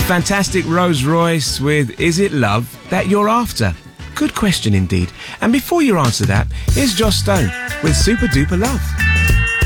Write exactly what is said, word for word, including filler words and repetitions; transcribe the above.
fantastic Rose Royce with Is It Love That You're After? Good question indeed. And before you answer that, here's Joss Stone with Super Duper Love.